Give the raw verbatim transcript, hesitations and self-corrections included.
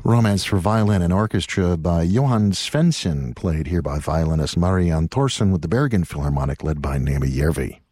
Romance for Violin and Orchestra by Johan Svensson, played here by violinist Marianne Thorsen with the Bergen Philharmonic led by Naomi Järvi.